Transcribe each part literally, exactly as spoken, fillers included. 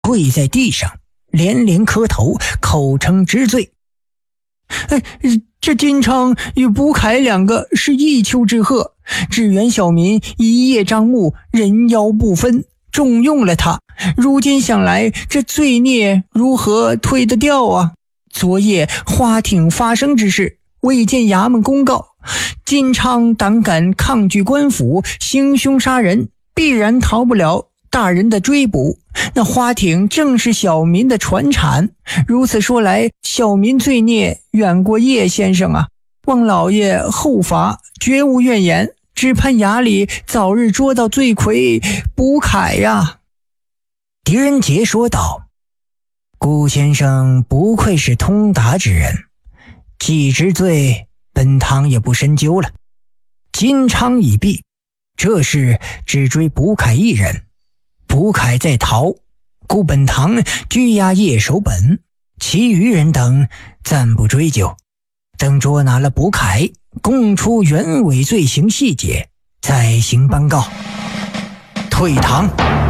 跪在地上，连连磕头，口称知罪。哎，这金昌与卜凯两个是一丘之貉，只缘小民一叶障目，人妖不分，重用了他。如今想来，这罪孽如何推得掉啊？昨夜花町发生之事，未见衙门公告，金昌胆敢抗拒官府，行凶杀人，必然逃不了大人的追捕。那花町正是小民的传产，如此说来，小民罪孽远过叶先生啊！望老爷后罚，绝无怨言，只盼衙里早日捉到罪魁卜凯呀。狄仁杰说道：顾先生不愧是通达之人，既知罪，本堂也不深究了。金昌已毙，这事只追卜凯一人，卜凯在逃，故本堂拘押叶守本，其余人等暂不追究，等捉拿了卜凯，供出原委罪行细节，再行颁告。退堂。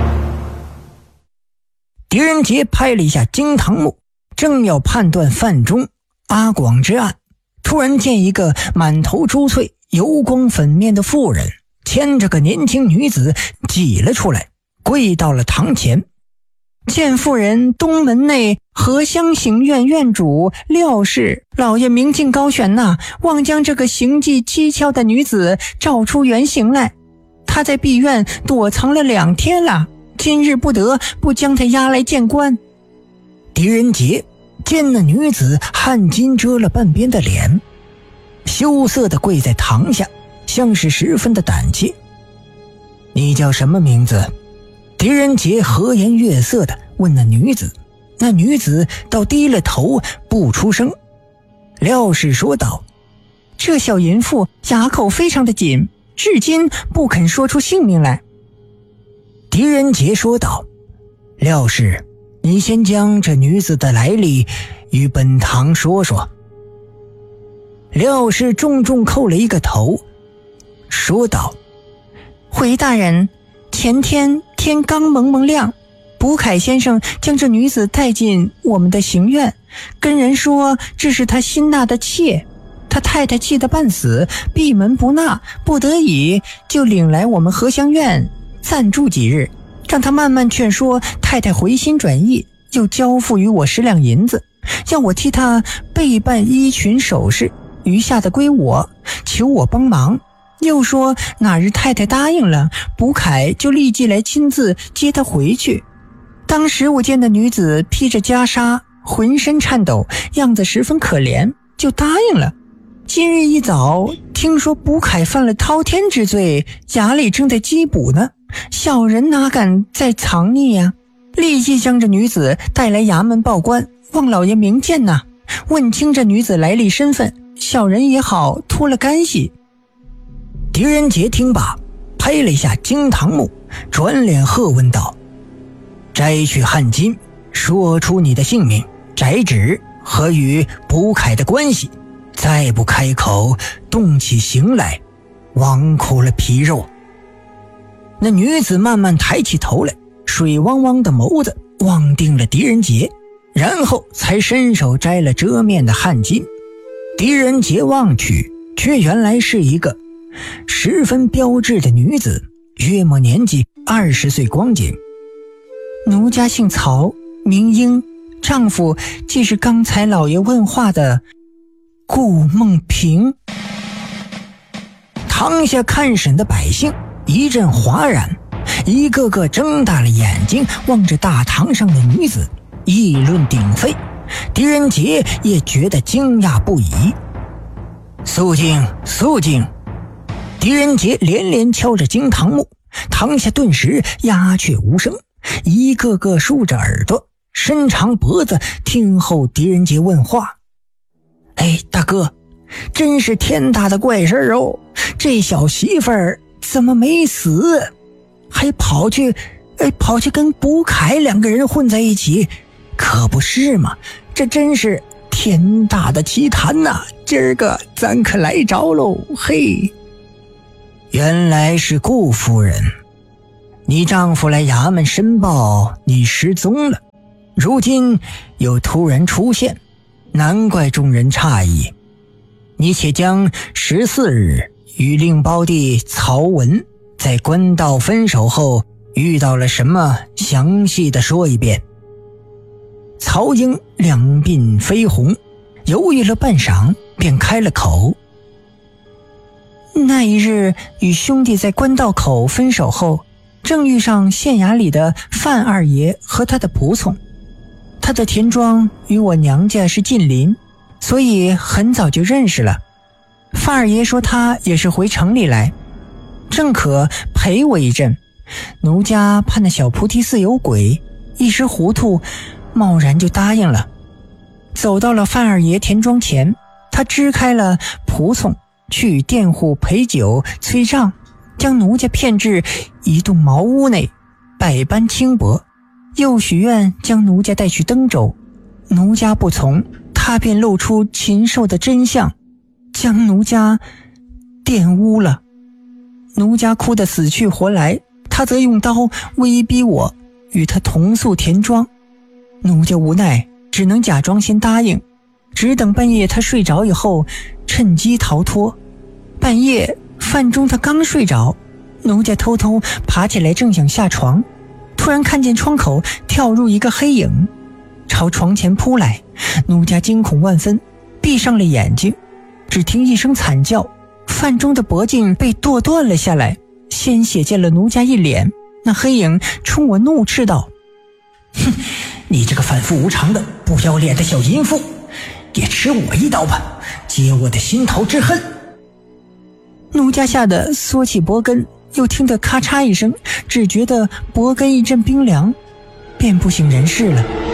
狄仁杰拍了一下惊堂木，正要判断范中、阿广之案，突然见一个满头珠翠、油光粉面的妇人牵着个年轻女子挤了出来，跪到了堂前。见妇人东门内荷香行院院主廖氏，老爷明镜高悬呐，望将这个行迹蹊跷的女子照出原形来。她在闭院躲藏了两天了，今日不得不将她押来见官。狄仁杰见那女子汗巾遮了半边的脸，羞涩地跪在堂下，像是十分的胆怯。你叫什么名字？狄仁杰和颜悦色地问那女子，那女子倒低了头不出声。廖氏说道：这小淫妇哑口非常的紧，至今不肯说出姓名来。狄仁杰说道：廖氏，你先将这女子的来历与本堂说说。廖氏重重叩了一个头，说道：回大人，前天天刚蒙蒙亮，卜凯先生将这女子带进我们的行院，跟人说这是他新纳的妾，他太太气得半死，闭门不纳，不得已就领来我们荷香院暂住几日，让他慢慢劝说太太回心转意，又交付于我十两银子，要我替他备办衣裙首饰，余下的归我，求我帮忙。又说哪日太太答应了，卜凯就立即来亲自接她回去。当时我见那女子披着袈裟，浑身颤抖，样子十分可怜，就答应了。今日一早听说卜凯犯了滔天之罪，衙里正在缉捕呢，小人哪敢再藏匿呀、啊？立即将这女子带来衙门报官，望老爷明鉴呐、啊，问清这女子来历身份，小人也好脱了干系。狄仁杰听罢，拍了一下惊堂木，转脸喝问道：摘去汗巾，说出你的姓名、宅址和与卜凯的关系，再不开口动起刑来，枉苦了皮肉。那女子慢慢抬起头来，水汪汪的眸子望定了狄仁杰，然后才伸手摘了遮面的汗巾。狄仁杰望去，却原来是一个十分标致的女子，约莫年纪二十岁光景。奴家姓曹，名英，丈夫即是刚才老爷问话的顾梦平。堂下看审的百姓一阵哗然，一个个睁大了眼睛望着大堂上的女子，议论鼎沸。狄仁杰也觉得惊讶不已。肃静，肃静！狄仁杰连连敲着惊堂木，堂下顿时鸦雀无声，一个个竖着耳朵，伸长脖子听候狄仁杰问话。哎，大哥，真是天大的怪事哦！这小媳妇儿怎么没死，还跑去哎，跑去跟卜凯两个人混在一起，可不是嘛？这真是天大的奇谈呐、啊！今儿个咱可来着喽！嘿，原来是顾夫人， 你丈夫来衙门申报你失踪了，如今又突然出现，难怪众人诧异。你且将十四日与令胞弟曹文在官道分手后遇到了什么详细的说一遍。曹英两鬓绯红，犹豫了半晌，便开了口。那一日与兄弟在官道口分手后，正遇上县衙里的范二爷和他的仆从。他的田庄与我娘家是近邻，所以很早就认识了。范二爷说他也是回城里来，正可陪我一阵。奴家怕那小菩提寺有鬼，一时糊涂，贸然就答应了。走到了范二爷田庄前，他支开了仆从，去佃户陪酒催账，将奴家骗至一栋茅屋内，百般轻薄，又许愿将奴家带去登州。奴家不从，他便露出禽兽的真相，将奴家玷污了。奴家哭得死去活来，他则用刀威逼我与他同宿田庄。奴家无奈，只能假装先答应，只等半夜他睡着以后趁机逃脱。半夜饭中他刚睡着，奴家偷偷爬起来，正想下床，突然看见窗口跳入一个黑影，朝床前扑来。奴家惊恐万分，闭上了眼睛，只听一声惨叫，饭中的脖颈被剁断了下来，鲜血溅了奴家一脸。那黑影冲我怒斥道：哼，你这个反复无常的不要脸的小淫妇，也吃我一刀吧，解我的心头之恨。奴家吓得缩起脖根，又听得咔嚓一声，只觉得脖根一阵冰凉，便不省人事了。